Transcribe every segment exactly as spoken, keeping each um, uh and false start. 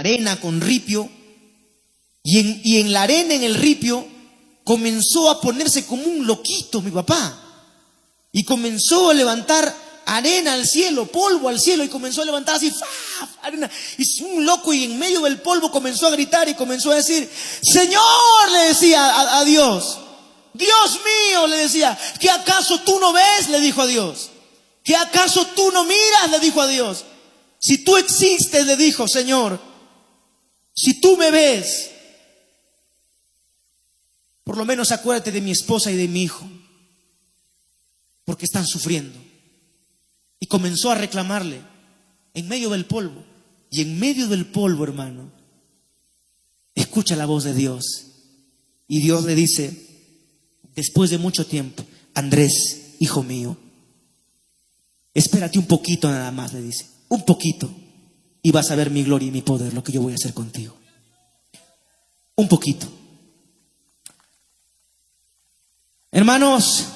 arena, con ripio, y en, y en la arena, en el ripio, comenzó a ponerse como un loquito mi papá, y comenzó a levantar arena al cielo, polvo al cielo, y comenzó a levantar así, ¡faf! Arena, y un loco, y en medio del polvo comenzó a gritar y comenzó a decir: Señor, le decía a, a Dios, Dios mío, le decía, ¿qué acaso tú no ves? Le dijo a Dios. ¿Qué acaso tú no miras? Le dijo a Dios. Si tú existes, le dijo, Señor, si tú me ves, por lo menos acuérdate de mi esposa y de mi hijo, porque están sufriendo. Y comenzó a reclamarle en medio del polvo. Y en medio del polvo, hermano, escucha la voz de Dios. Y Dios le dice, después de mucho tiempo: Andrés, hijo mío, espérate un poquito nada más, le dice, un poquito, y vas a ver mi gloria y mi poder, lo que yo voy a hacer contigo. Un poquito. Hermanos,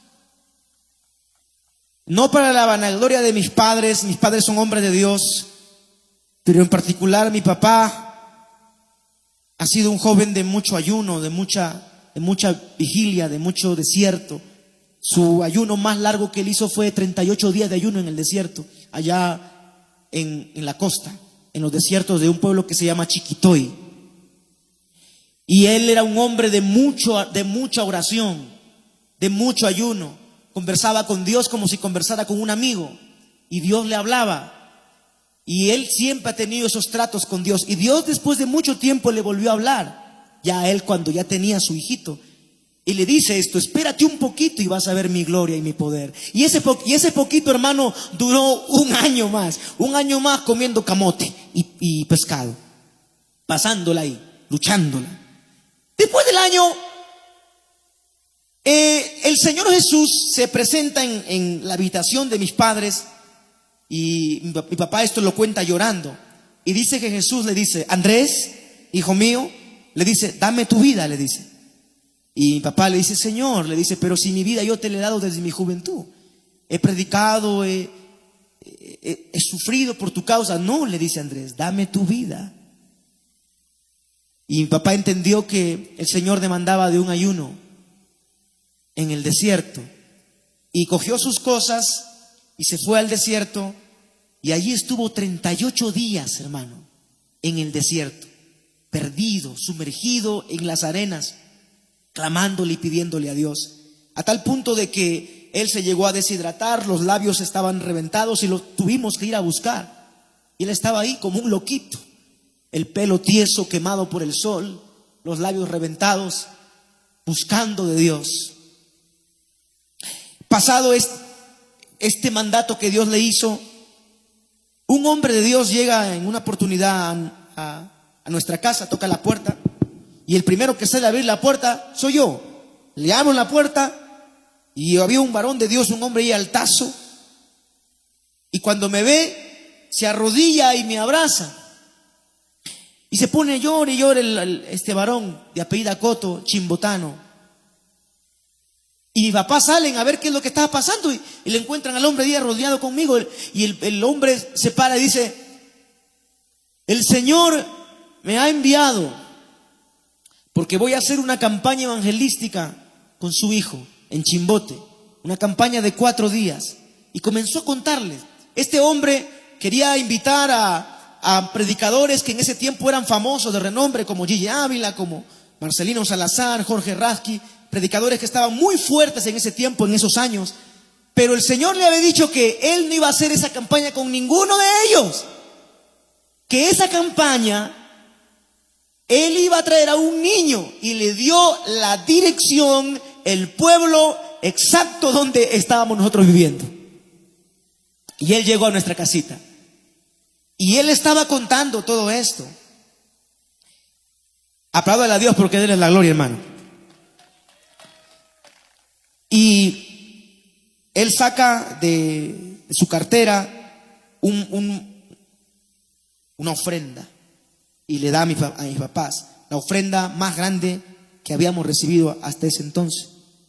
no para la vanagloria de mis padres, mis padres son hombres de Dios, pero en particular mi papá ha sido un joven de mucho ayuno, de mucha, de mucha vigilia, de mucho desierto. Su ayuno más largo que él hizo fue treinta y ocho días de ayuno en el desierto, allá en, en la costa, en los desiertos de un pueblo que se llama Chiquitoy. Y él era un hombre de mucho, de mucha oración, de mucho ayuno. Conversaba con Dios como si conversara con un amigo, y Dios le hablaba. Y él siempre ha tenido esos tratos con Dios. Y Dios, después de mucho tiempo, le volvió a hablar, ya a él cuando ya tenía a su hijito. Y le dice esto: espérate un poquito y vas a ver mi gloria y mi poder. Y ese, po- y ese poquito, hermano, duró un año más. Un año más comiendo camote y, y pescado, pasándola ahí, luchándola. Después del año, eh, el Señor Jesús se presenta en, en la habitación de mis padres. Y mi, mi papá esto lo cuenta llorando. Y dice que Jesús le dice: Andrés, hijo mío, le dice, dame tu vida, le dice. Y mi papá le dice: Señor, le dice, pero si mi vida yo te la he dado desde mi juventud. He predicado, he, he, he sufrido por tu causa. No, le dice Andrés, dame tu vida. Y mi papá entendió que el Señor demandaba de un ayuno en el desierto. Y cogió sus cosas y se fue al desierto. Y allí estuvo treinta y ocho días, hermano, en el desierto, perdido, sumergido en las arenas, clamándole y pidiéndole a Dios, a tal punto de que él se llegó a deshidratar, los labios estaban reventados y lo tuvimos que ir a buscar. Y él estaba ahí como un loquito, el pelo tieso, quemado por el sol, los labios reventados, buscando de Dios. Pasado este, este mandato que Dios le hizo, un hombre de Dios llega en una oportunidad a, a, a nuestra casa, toca la puerta. Y el primero que sale a abrir la puerta soy yo. Le abro la puerta y había un varón de Dios, un hombre ahí altazo. Y cuando me ve, se arrodilla y me abraza. Y se pone a llorar y llora el, el, este varón de apellida Coto, chimbotano. Y mis papás salen a ver qué es lo que estaba pasando. Y, y le encuentran al hombre ahí rodeado conmigo. Y el, el hombre se para y dice: el Señor me ha enviado porque voy a hacer una campaña evangelística con su hijo en Chimbote, una campaña de cuatro días. Y comenzó a contarles. Este hombre quería invitar a, a predicadores que en ese tiempo eran famosos, de renombre, como Gigi Ávila, como Marcelino Salazar, Jorge Rasky, predicadores que estaban muy fuertes en ese tiempo, en esos años. Pero el Señor le había dicho que él no iba a hacer esa campaña con ninguno de ellos, que esa campaña él iba a traer a un niño, y le dio la dirección, el pueblo exacto donde estábamos nosotros viviendo. Y él llegó a nuestra casita y él estaba contando todo esto. Apláudale a Dios porque Él es la gloria, hermano. Y él saca de, de su cartera un, un, una ofrenda y le da a mis, a mis papás la ofrenda más grande que habíamos recibido hasta ese entonces.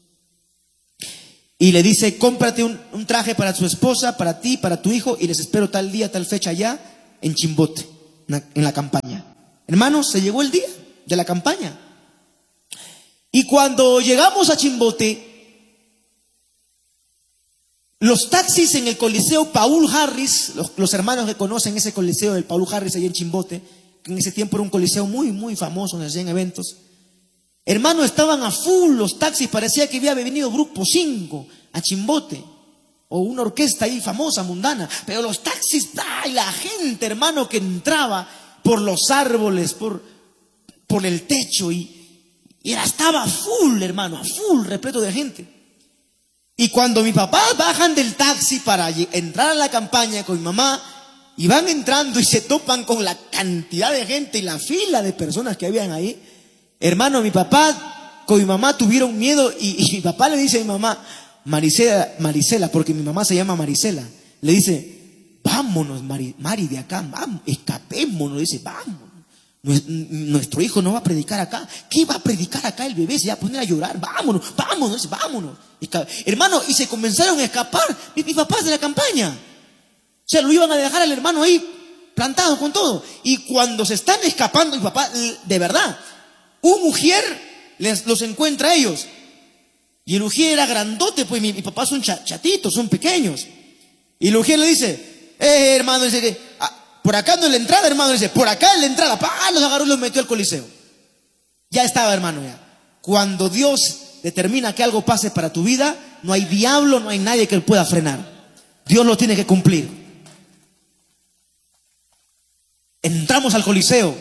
Y le dice: cómprate un, un traje para su esposa, para ti, para tu hijo, y les espero tal día, tal fecha allá en Chimbote. en la campaña. Hermanos, se llegó el día de la campaña. Y cuando llegamos a Chimbote, los taxis en el Coliseo Paul Harris, los, los hermanos que conocen ese Coliseo del Paul Harris ahí en Chimbote, que en ese tiempo era un coliseo muy, muy famoso, donde hacían eventos. Hermanos, estaban a full los taxis, parecía que había venido Grupo cinco a Chimbote, o una orquesta ahí famosa, mundana, pero los taxis, ¡ay! La gente, hermano, que entraba por los árboles, por, por el techo, y, y era, estaba a full, hermano, a full, repleto de gente. Y cuando mis papás bajan del taxi para entrar a la campaña con mi mamá, y van entrando y se topan con la cantidad de gente y la fila de personas que habían ahí, hermano, mi papá con mi mamá tuvieron miedo, y, y mi papá le dice a mi mamá, Marisela, Marisela, porque mi mamá se llama Marisela, le dice, vámonos, Mari, Mari de acá, vamos, escapémonos, dice, vámonos. Nuestro hijo no va a predicar acá. ¿Qué va a predicar acá el bebé? Se va a poner a llorar. Vámonos, vámonos, vámonos. Hermano, y se comenzaron a escapar mis, mis papás de la campaña. O sea, lo iban a dejar al hermano ahí plantado con todo. Y cuando se están escapando, mi papá, de verdad, un ujier les, los encuentra a ellos. Y el ujier era grandote, pues mi, mi papá son chatitos, son pequeños. Y el ujier le dice, eh, hermano, dice que ah, por acá no es la entrada, hermano, dice, por acá es la entrada. ¡Pah! Los agarró y los metió al Coliseo. Ya estaba, hermano, ya. Cuando Dios determina que algo pase para tu vida, no hay diablo, no hay nadie que lo pueda frenar. Dios lo tiene que cumplir. Entramos al Coliseo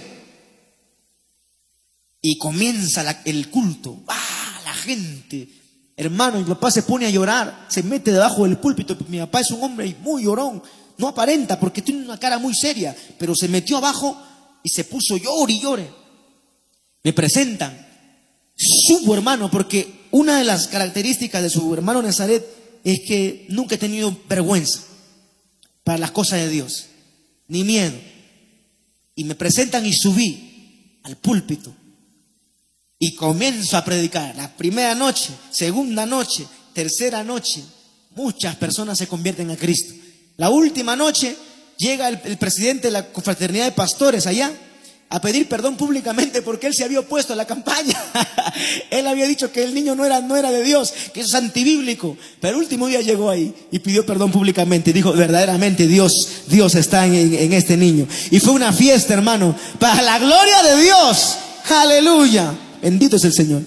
y comienza la, el culto. ¡Ah! La gente, hermano, mi papá se pone a llorar, se mete debajo del púlpito. Mi papá es un hombre muy llorón, no aparenta porque tiene una cara muy seria, pero se metió abajo y se puso llore y llore. Me presentan, subo, hermano, porque una de las características de su hermano Nazaret es que nunca he tenido vergüenza para las cosas de Dios, ni miedo. Y me presentan y subí al púlpito y comienzo a predicar. La primera noche, segunda noche, tercera noche, muchas personas se convierten a Cristo. La última noche llega el, el presidente de la confraternidad de pastores allá a pedir perdón públicamente porque él se había opuesto a la campaña. Él había dicho que el niño no era, no era de Dios, que eso es antibíblico. Pero el último día llegó ahí y pidió perdón públicamente y dijo, verdaderamente Dios, Dios está en, en, en este niño. Y fue una fiesta, hermano, para la gloria de Dios. Aleluya. Bendito es el Señor.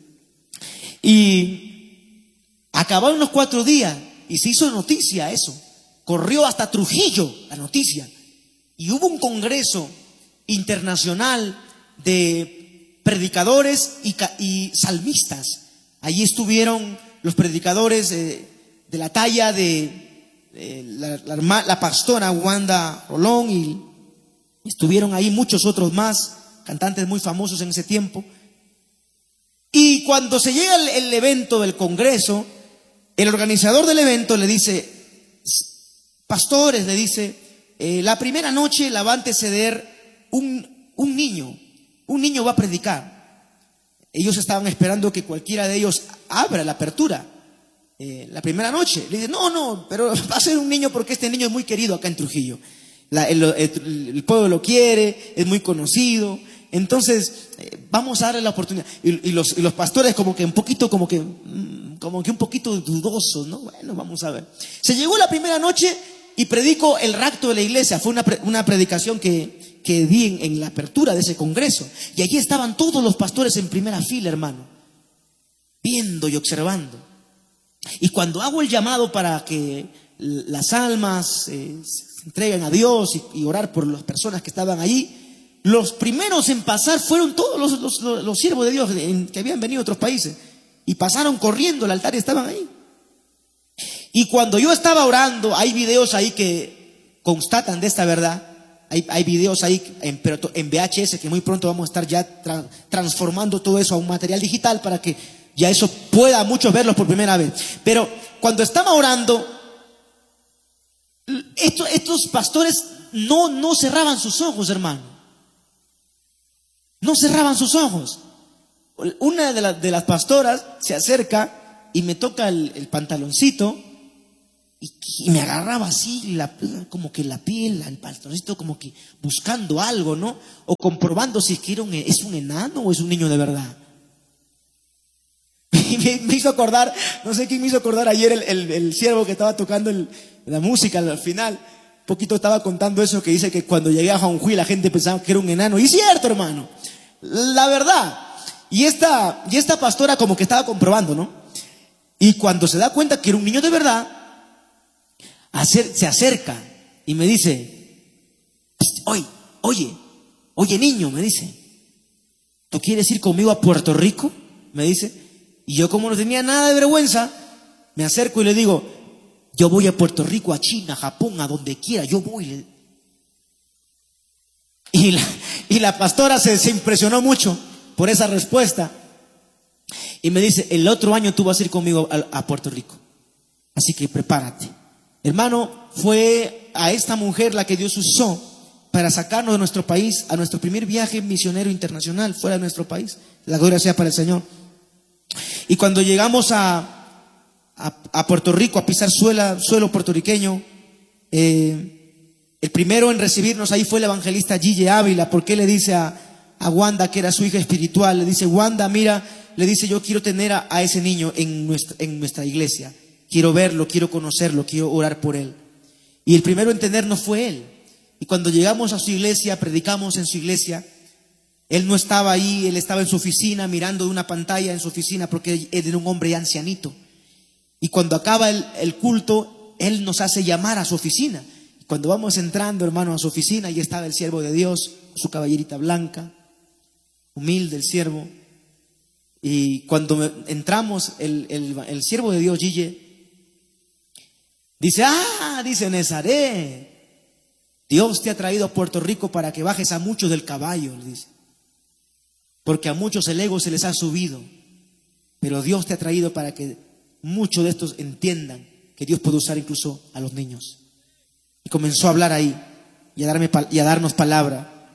Y acabaron los cuatro días y se hizo noticia eso. Corrió hasta Trujillo la noticia. Y hubo un congreso internacional de predicadores y, y salmistas. Allí estuvieron los predicadores eh, de la talla de eh, la, la, la pastora Wanda Rolón, y estuvieron ahí muchos otros más, cantantes muy famosos en ese tiempo. Y cuando se llega el, el evento del congreso, el organizador del evento le dice, pastores, le dice, eh, la primera noche la va a anteceder Un, un niño, un niño va a predicar. Ellos estaban esperando que cualquiera de ellos abra la apertura eh, la primera noche. Le dicen, no, no, pero va a ser un niño porque este niño es muy querido acá en Trujillo. La, el, el, el pueblo lo quiere, es muy conocido. Entonces, eh, vamos a darle la oportunidad. Y, y, los, y los pastores como que un poquito, como que, como que un poquito dudosos, ¿no? Bueno, vamos a ver. Se llegó la primera noche y predico el rapto de la iglesia. Fue una, una predicación que... que di en, en la apertura de ese congreso. Y allí estaban todos los pastores en primera fila, hermano, viendo y observando. Y cuando hago el llamado para que las almas eh, se entreguen a Dios y, y orar por las personas que estaban allí, los primeros en pasar fueron todos los, los, los, los siervos de Dios en, que habían venido de otros países. Y pasaron corriendo al altar y estaban ahí. Y cuando yo estaba orando, hay videos ahí que constatan de esta verdad. Hay, hay videos ahí en, en V H S que muy pronto vamos a estar ya tra, transformando todo eso a un material digital para que ya eso pueda muchos verlos por primera vez. Pero cuando estaba orando, estos, estos pastores no, no cerraban sus ojos, hermano. No cerraban sus ojos. Una de, la, de las pastoras se acerca y me toca el, el pantaloncito y, y me agarraba así, la, como que la piel, el pastorcito, como que buscando algo, ¿no? O comprobando si es que era un, es un enano o es un niño de verdad. Y me, me hizo acordar, no sé quién me hizo acordar ayer el, el, el siervo que estaba tocando el, la música al final. Un poquito estaba contando eso, que dice que cuando llegué a Juanjuy la gente pensaba que era un enano. Y es cierto, hermano, la verdad. Y esta, y esta pastora como que estaba comprobando, ¿no? Y cuando se da cuenta que era un niño de verdad, hacer, se acerca y me dice: oye, oye, oye niño, me dice, ¿tú quieres ir conmigo a Puerto Rico? Me dice. Y yo, como no tenía nada de vergüenza, me acerco y le digo: yo voy a Puerto Rico, a China, a Japón, a donde quiera, yo voy. Y la, y la pastora se, se impresionó mucho por esa respuesta. Y me dice: el otro año tú vas a ir conmigo a, a Puerto Rico. Así que prepárate. Hermano, fue a esta mujer la que Dios usó para sacarnos de nuestro país, a nuestro primer viaje misionero internacional fuera de nuestro país. La gloria sea para el Señor. Y cuando llegamos a, a, a Puerto Rico, a pisar suela, suelo puertorriqueño, eh, el primero en recibirnos ahí fue el evangelista Gille Ávila, porque le dice a, a Wanda, que era su hija espiritual, le dice: Wanda, mira, le dice, yo quiero tener a, a ese niño en nuestra, en nuestra iglesia, quiero verlo, quiero conocerlo, quiero orar por él. Y el primero en tenernos fue él. Y cuando llegamos a su iglesia, predicamos en su iglesia, él no estaba ahí, él estaba en su oficina, mirando de una pantalla en su oficina, porque él era un hombre ancianito. Y cuando acaba el, el culto, él nos hace llamar a su oficina. Y cuando vamos entrando, hermano, a su oficina, ahí estaba el siervo de Dios, su caballerita blanca, humilde el siervo. Y cuando entramos, el, el, el siervo de Dios, Gille, dice: ah, dice Nazaret, Dios te ha traído a Puerto Rico para que bajes a muchos del caballo, le dice. Porque a muchos el ego se les ha subido, pero Dios te ha traído para que muchos de estos entiendan que Dios puede usar incluso a los niños. Y comenzó a hablar ahí y a, darme, y a darnos palabra.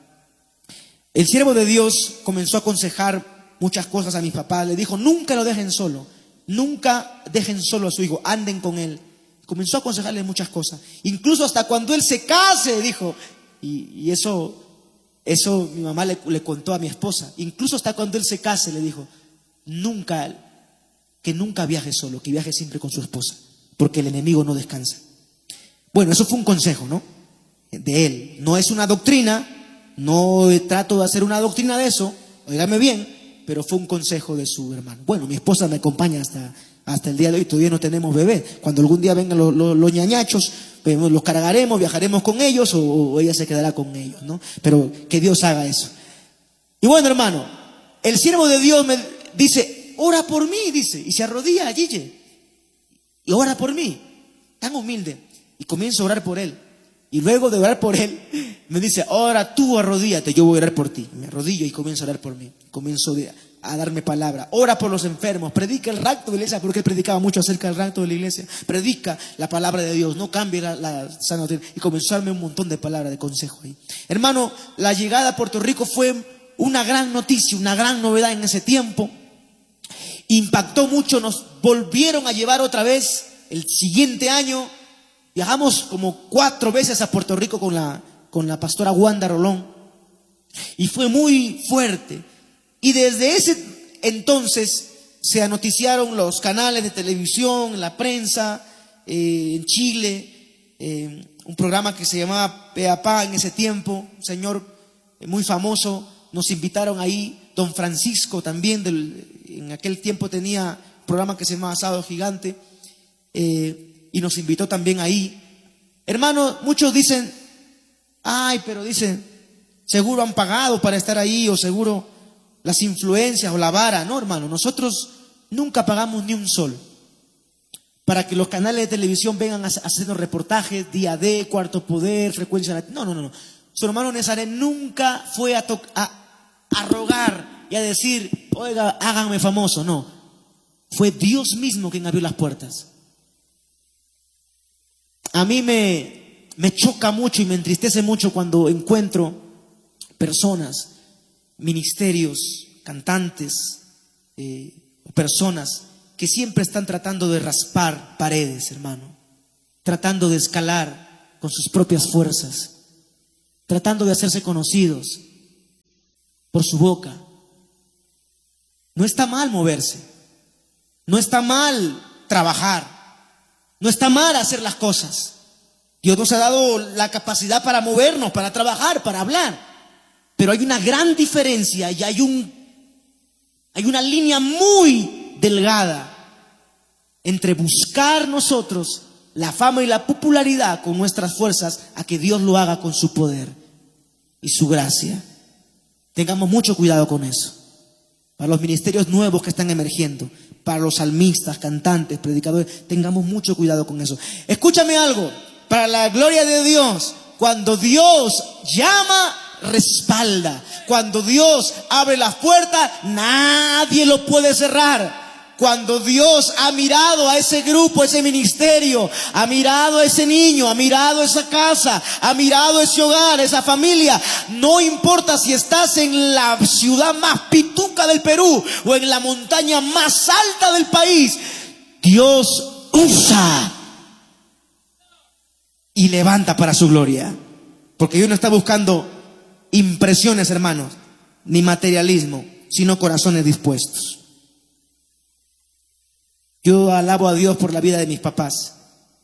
El siervo de Dios comenzó a aconsejar muchas cosas a mi papá. Le dijo: nunca lo dejen solo, nunca dejen solo a su hijo, anden con él. Comenzó a aconsejarle muchas cosas, incluso hasta cuando él se case, dijo. Y, y eso... Eso mi mamá le, le contó a mi esposa. Incluso hasta cuando él se case le dijo: nunca, que nunca viaje solo, que viaje siempre con su esposa, porque el enemigo no descansa. Bueno, eso fue un consejo, ¿no? De él. No es una doctrina, no trato de hacer una doctrina de eso, óigame bien, pero fue un consejo de su hermano. Bueno, mi esposa me acompaña hasta, hasta el día de hoy, todavía no tenemos bebé. Cuando algún día vengan los, los, los ñañachos, los cargaremos, viajaremos con ellos, o, o ella se quedará con ellos, ¿no? Pero que Dios haga eso. Y bueno, hermano, el siervo de Dios me dice: ora por mí, dice, y se arrodilla a Gille y ora por mí, tan humilde, y comienzo a orar por él. Y luego de orar por él, me dice: ahora tú arrodíllate, yo voy a orar por ti. Me arrodillo y comienzo a orar por mí, comienzo a darme palabra. Ora por los enfermos, predica el rapto de la iglesia, porque él predicaba mucho acerca del rapto de la iglesia. Predica la palabra de Dios, no cambie la, la sana doctrina. Y comenzó a darme un montón de palabras de consejo ahí. Hermano, la llegada a Puerto Rico fue una gran noticia, una gran novedad en ese tiempo. Impactó mucho, nos volvieron a llevar otra vez el siguiente año. Viajamos como cuatro veces a Puerto Rico con la, con la pastora Wanda Rolón. Y fue muy fuerte. Y desde ese entonces se anoticiaron los canales de televisión, la prensa, eh, en Chile, eh, un programa que se llamaba Peapá en ese tiempo, un señor muy famoso, nos invitaron ahí, don Francisco también, del, en aquel tiempo tenía un programa que se llamaba Sábado Gigante, eh, y nos invitó también ahí. Hermano, muchos dicen: ay, pero dicen, seguro han pagado para estar ahí, o seguro las influencias o la vara. No, hermano, nosotros nunca pagamos ni un sol para que los canales de televisión vengan a hacernos reportajes, Día D, Cuarto Poder, Frecuencia Latina. No, no, no, no. Su hermano Nazaret nunca fue a, a, a rogar y a decir: oiga, háganme famoso. No, fue Dios mismo quien abrió las puertas. A mí me, me choca mucho y me entristece mucho cuando encuentro personas, ministerios, cantantes, eh, personas que siempre están tratando de raspar paredes, hermano. tratando de escalar con sus propias fuerzas, tratando de hacerse conocidos por su boca. No está mal moverse, no está mal trabajar, no está mal hacer las cosas. Dios nos ha dado la capacidad para movernos, para trabajar, para hablar. Pero hay una gran diferencia y hay un, hay una línea muy delgada entre buscar nosotros la fama y la popularidad con nuestras fuerzas a que Dios lo haga con su poder y su gracia. Tengamos mucho cuidado con eso. Para los ministerios nuevos que están emergiendo, para los salmistas, cantantes, predicadores, tengamos mucho cuidado con eso. Escúchame algo, para la gloria de Dios, cuando Dios llama, respalda. Cuando Dios abre las puertas, nadie lo puede cerrar. Cuando Dios ha mirado a ese grupo, a ese ministerio, ha mirado a ese niño, ha mirado a esa casa, ha mirado a ese hogar, a esa familia, no importa si estás en la ciudad más pituca del Perú o en la montaña más alta del país, Dios usa y levanta para su gloria. Porque Dios no está buscando impresiones, hermanos, ni materialismo, sino corazones dispuestos. Yo alabo a Dios por la vida de mis papás,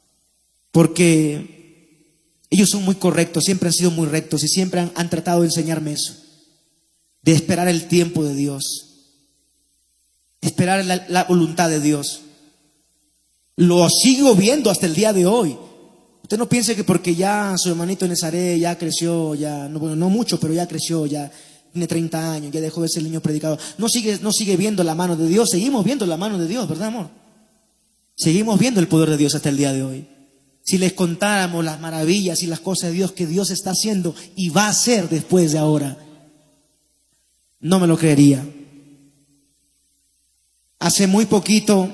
porque ellos son muy correctos, siempre han sido muy rectos y siempre han, han tratado de enseñarme eso, de esperar el tiempo de Dios, de esperar la, la voluntad de Dios. Lo sigo viendo hasta el día de hoy. Usted no piense que porque ya su hermanito Nezaré ya creció, ya no, bueno, no mucho, pero ya creció, ya tiene treinta años, ya dejó de ser el niño predicador. No sigue, no sigue viendo la mano de Dios, seguimos viendo la mano de Dios, ¿verdad, amor? Seguimos viendo el poder de Dios hasta el día de hoy. Si les contáramos las maravillas y las cosas de Dios que Dios está haciendo y va a hacer después de ahora, no me lo creería. Hace muy poquito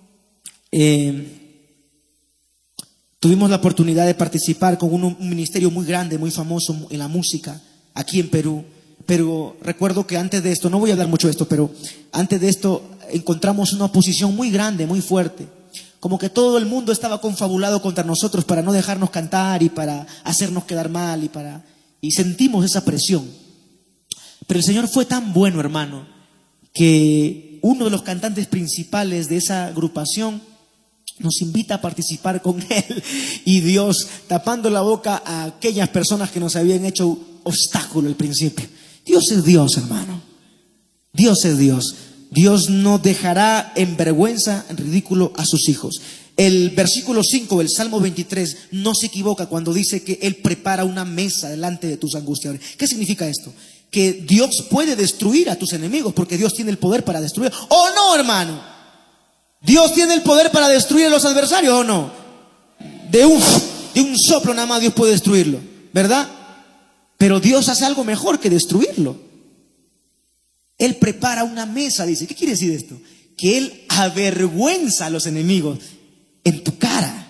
eh, tuvimos la oportunidad de participar con un, un ministerio muy grande, muy famoso en la música, aquí en Perú. Pero recuerdo que antes de esto, no voy a hablar mucho de esto, pero antes de esto encontramos una oposición muy grande, muy fuerte. Como que todo el mundo estaba confabulado contra nosotros para no dejarnos cantar y para hacernos quedar mal y para y sentimos esa presión. Pero el Señor fue tan bueno, hermano, que uno de los cantantes principales de esa agrupación nos invita a participar con él y Dios tapando la boca a aquellas personas que nos habían hecho obstáculo al principio. Dios es Dios, hermano. Dios es Dios. Dios no dejará en vergüenza, en ridículo a sus hijos. El versículo cinco del Salmo veintitrés no se equivoca cuando dice que Él prepara una mesa delante de tus angustiadores. ¿Qué significa esto? Que Dios puede destruir a tus enemigos porque Dios tiene el poder para destruir. ¿O no, hermano? ¿Dios tiene el poder para destruir a los adversarios o no? De un, de un soplo nada más Dios puede destruirlo, ¿verdad? Pero Dios hace algo mejor que destruirlo. Él prepara una mesa, dice. ¿Qué quiere decir esto? Que Él avergüenza a los enemigos en tu cara.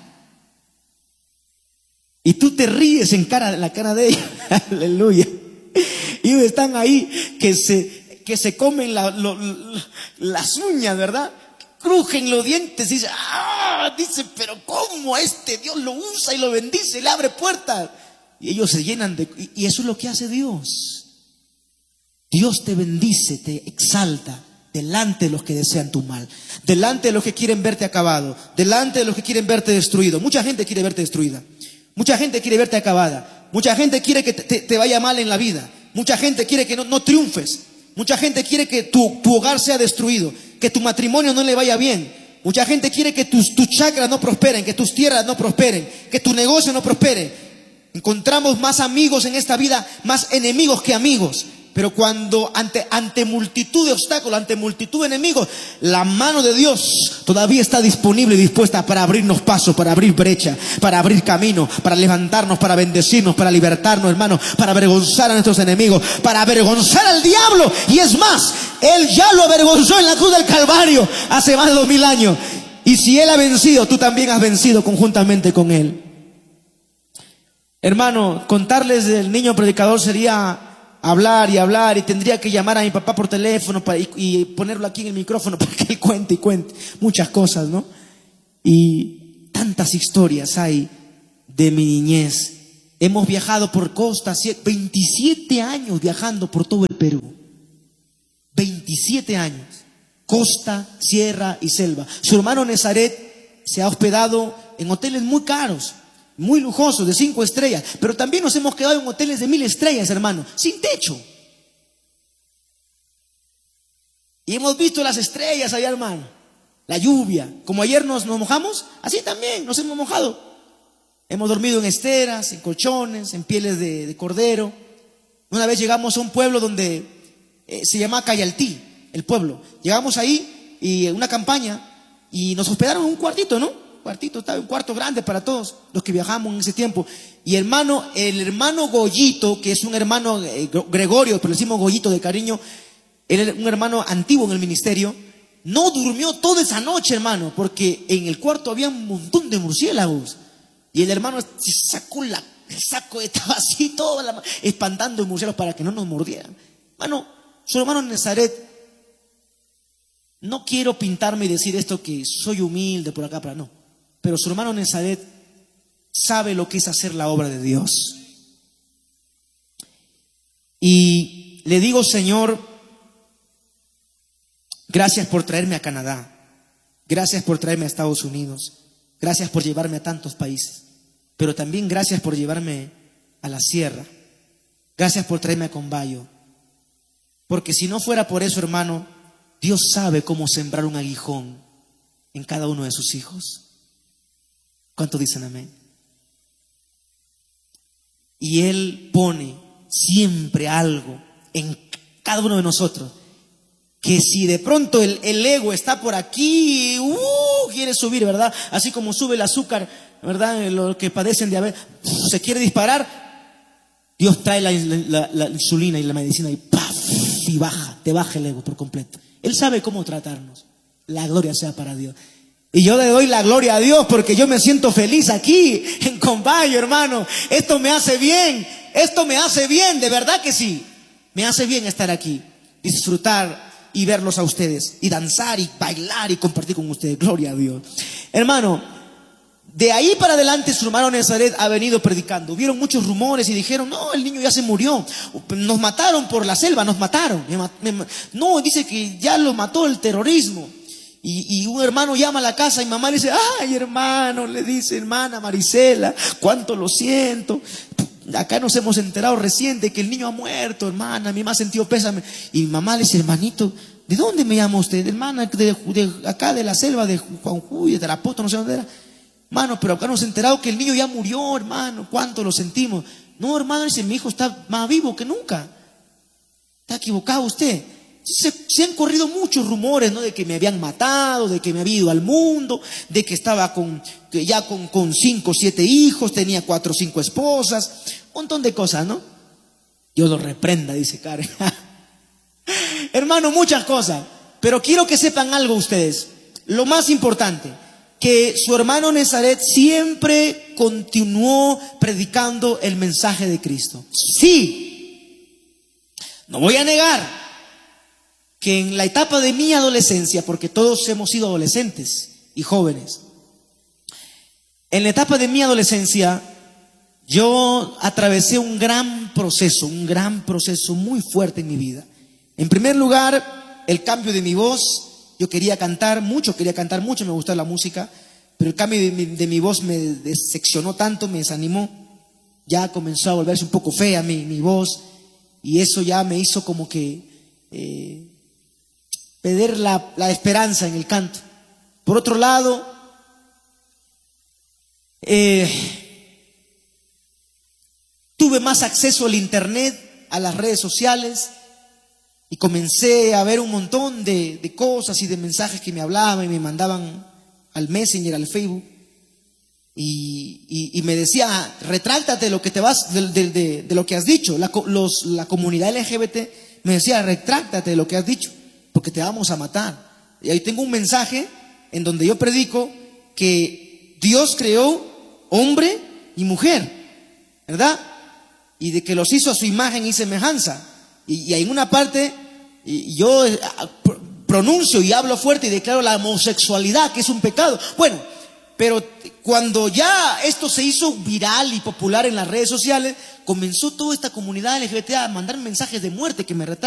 Y tú te ríes en cara, en la cara de ellos. Aleluya. Y ellos están ahí que se, que se comen la, lo, lo, las uñas, ¿verdad? Crujen los dientes y dice, ah, dice, pero ¿cómo este Dios lo usa y lo bendice, le abre puertas? Y ellos se llenan de... Y eso es lo que hace Dios. Dios te bendice, te exalta delante de los que desean tu mal, delante de los que quieren verte acabado, delante de los que quieren verte destruido. Mucha gente quiere verte destruida, mucha gente quiere verte acabada, mucha gente quiere que te, te vaya mal en la vida, mucha gente quiere que no, no triunfes, mucha gente quiere que tu, tu hogar sea destruido, que tu matrimonio no le vaya bien, mucha gente quiere que tus, tus chakras no prosperen, que tus tierras no prosperen, que tu negocio no prospere. Encontramos más amigos en esta vida, más enemigos que amigos. Pero cuando ante, ante multitud de obstáculos, ante multitud de enemigos, la mano de Dios todavía está disponible y dispuesta para abrirnos paso, para abrir brecha, para abrir camino, para levantarnos, para bendecirnos, para libertarnos, hermano, para avergonzar a nuestros enemigos, para avergonzar al diablo. Y es más, Él ya lo avergonzó en la cruz del Calvario hace más de dos mil años. Y si Él ha vencido, tú también has vencido conjuntamente con Él. Hermano, contarles del niño predicador sería hablar y hablar, y tendría que llamar a mi papá por teléfono para, y, y ponerlo aquí en el micrófono para que él cuente y cuente muchas cosas, ¿no? Y tantas historias hay de mi niñez. Hemos viajado por costa, veintisiete años viajando por todo el Perú. veintisiete años. Costa, sierra y selva. Su hermano Nezaret se ha hospedado en hoteles muy caros, muy lujosos, de cinco estrellas. Pero también nos hemos quedado en hoteles de mil estrellas, hermano, sin techo. Y hemos visto las estrellas allá, hermano. La lluvia. Como ayer nos, nos mojamos, así también nos hemos mojado. Hemos dormido en esteras, en colchones, en pieles de, de cordero. Una vez llegamos a un pueblo donde eh, se llama Cayaltí, el pueblo. Llegamos ahí y una campaña y nos hospedaron en un cuartito, ¿no? Un cuartito, un cuarto grande para todos los que viajamos en ese tiempo. Y hermano, el hermano Goyito, que es un hermano eh, Gregorio, pero le decimos Goyito de cariño, él era un hermano antiguo en el ministerio, no durmió toda esa noche, hermano, porque en el cuarto había un montón de murciélagos. Y el hermano se sacó la, el saco, estaba así todo la, espantando murciélagos para que no nos mordieran. Hermano, su hermano Nezaret, no quiero pintarme y decir esto que soy humilde por acá, para no. Pero su hermano Nezaret sabe lo que es hacer la obra de Dios. Y le digo, Señor, gracias por traerme a Canadá. Gracias por traerme a Estados Unidos. Gracias por llevarme a tantos países. Pero también gracias por llevarme a la sierra. Gracias por traerme a Combayo. Porque si no fuera por eso, hermano, Dios sabe cómo sembrar un aguijón en cada uno de sus hijos. ¿Cuántos dicen amén? Y Él pone siempre algo en cada uno de nosotros, que si de pronto el, el ego está por aquí, uh, quiere subir, ¿verdad? Así como sube el azúcar, ¿verdad? Los que padecen diabetes, se quiere disparar, Dios trae la, la, la insulina y la medicina y ¡paf! Y baja, te baja el ego por completo. Él sabe cómo tratarnos. La gloria sea para Dios. Y yo le doy la gloria a Dios porque yo me siento feliz aquí en Combayo, hermano. Esto me hace bien, esto me hace bien, de verdad que sí. Me hace bien estar aquí, disfrutar y verlos a ustedes, y danzar y bailar y compartir con ustedes. Gloria a Dios. Hermano, de ahí para adelante su hermano Nezaret ha venido predicando. Hubieron muchos rumores y dijeron, no, el niño ya se murió. Nos mataron por la selva, nos mataron. Me, me, no, dice que ya lo mató el terrorismo. Y, y un hermano llama a la casa y mamá le dice, ay, hermano, le dice, hermana Marisela, cuánto lo siento. Acá nos hemos enterado recién de que el niño ha muerto, hermana, a mí me ha sentido pésame. Y mi mamá le dice, hermanito, ¿de dónde me llama usted? Hermana, de, de acá de la selva de Juanjuy, de Tarapoto, no sé dónde era. Hermano, pero acá nos hemos enterado que el niño ya murió, hermano, cuánto lo sentimos. No, hermano, dice, mi hijo está más vivo que nunca. Está equivocado usted. Se, se han corrido muchos rumores, ¿no? De que me habían matado, de que me había ido al mundo, de que estaba con, que ya con, con cinco o siete hijos, tenía cuatro o cinco esposas, un montón de cosas, ¿no? Dios lo reprenda, dice Karen. Hermano, muchas cosas, pero quiero que sepan algo ustedes. Lo más importante, que su hermano Nezaret siempre continuó predicando el mensaje de Cristo. Sí, no voy a negar que en la etapa de mi adolescencia, porque todos hemos sido adolescentes y jóvenes, en la etapa de mi adolescencia yo atravesé un gran proceso, un gran proceso muy fuerte en mi vida. En primer lugar, el cambio de mi voz. Yo quería cantar mucho, quería cantar mucho, me gustaba la música, pero el cambio de mi, de mi voz me decepcionó tanto, me desanimó. Ya comenzó a volverse un poco fea mi, mi voz, y eso ya me hizo como que eh, perder la, la esperanza en el canto. Por otro lado, eh, tuve más acceso al internet, a las redes sociales, y comencé a ver un montón de, de cosas y de mensajes que me hablaban y me mandaban al Messenger, al Facebook, y, y, y me decía, retráctate de lo que te vas, de, de, de, de lo que has dicho. La, los, la comunidad L G B T me decía, retráctate de lo que has dicho, porque te vamos a matar. Y ahí tengo un mensaje en donde yo predico que Dios creó hombre y mujer, ¿verdad? Y de que los hizo a su imagen y semejanza. Y, y en una parte y yo pronuncio y hablo fuerte y declaro la homosexualidad, que es un pecado. Bueno, pero cuando ya esto se hizo viral y popular en las redes sociales, comenzó toda esta comunidad L G B T a mandar mensajes de muerte que me retaron.